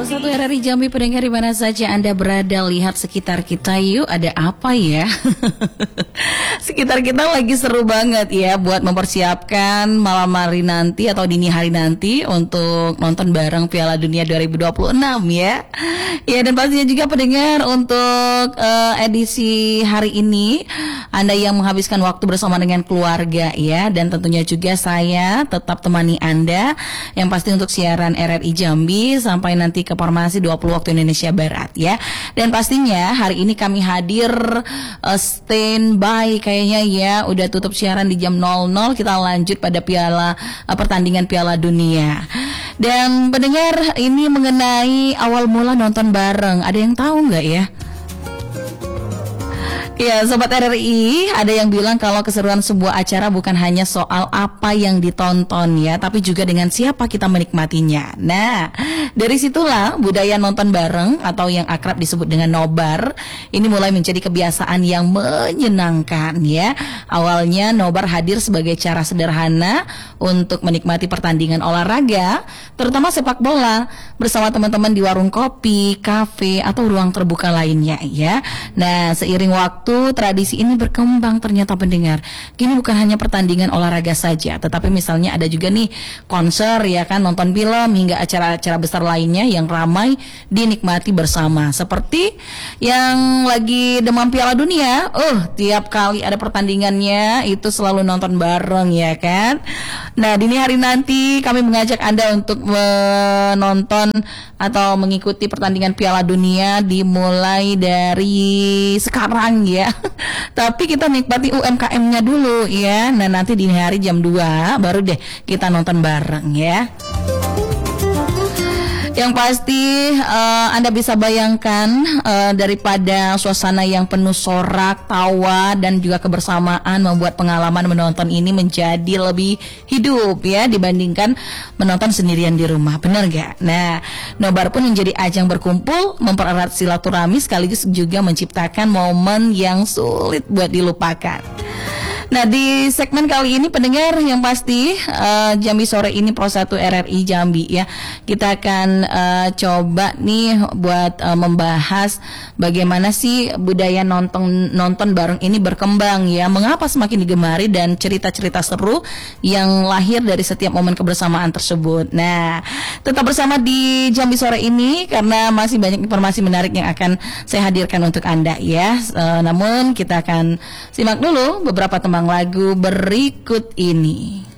Satu RRI Jambi, pendengar di mana saja Anda berada, lihat sekitar kita yuk, ada apa ya? Sekitar kita lagi seru banget ya buat mempersiapkan malam hari nanti atau dini hari nanti untuk nonton bareng Piala Dunia 2026 ya. Ya, dan pastinya juga pendengar untuk edisi hari ini Anda yang menghabiskan waktu bersama dengan keluarga ya, dan tentunya juga saya tetap temani Anda yang pasti untuk siaran RRI Jambi sampai nanti ke formasi 20 waktu Indonesia Barat ya. Dan pastinya hari ini kami hadir standby kayaknya ya, udah tutup siaran di jam 00, kita lanjut pada pertandingan Piala Dunia. Dan pendengar, ini mengenai awal mula nonton bareng, ada yang tahu nggak ya? Ya, Sobat RRI, ada yang bilang kalau keseruan sebuah acara bukan hanya soal apa yang ditonton ya, tapi juga dengan siapa kita menikmatinya. Nah, dari situlah budaya nonton bareng atau yang akrab disebut dengan nobar, ini mulai menjadi kebiasaan yang menyenangkan ya. Awalnya nobar hadir sebagai cara sederhana untuk menikmati pertandingan olahraga, terutama sepak bola, bersama teman-teman di warung kopi, kafe, atau ruang terbuka lainnya ya. Nah, seiring waktu tradisi ini berkembang ternyata pendengar. Kini bukan hanya pertandingan olahraga saja, tetapi misalnya ada juga nih konser ya kan, nonton film hingga acara-acara besar lainnya yang ramai dinikmati bersama. Seperti yang lagi demam Piala Dunia, tiap kali ada pertandingannya itu selalu nonton bareng ya kan. Nah, dini hari nanti kami mengajak Anda untuk menonton atau mengikuti pertandingan Piala Dunia dimulai dari sekarang ya. Tapi kita nikmati UMKM-nya dulu ya. Nah, nanti dini hari jam 2 baru deh kita nonton bareng ya. Yang pasti Anda bisa bayangkan daripada suasana yang penuh sorak, tawa, dan juga kebersamaan membuat pengalaman menonton ini menjadi lebih hidup ya dibandingkan menonton sendirian di rumah, benar gak? Nah, nobar pun menjadi ajang berkumpul, mempererat silaturahmi sekaligus juga menciptakan momen yang sulit buat dilupakan. Nah, di segmen kali ini pendengar yang pasti Jambi Sore ini Pro 1 RRI Jambi ya, kita akan coba nih buat membahas bagaimana sih budaya nonton bareng ini berkembang ya, mengapa semakin digemari, dan cerita-cerita seru yang lahir dari setiap momen kebersamaan tersebut. Nah, tetap bersama di Jambi Sore ini karena masih banyak informasi menarik yang akan saya hadirkan untuk Anda ya. Namun kita akan simak dulu beberapa tembang lagu berikut ini.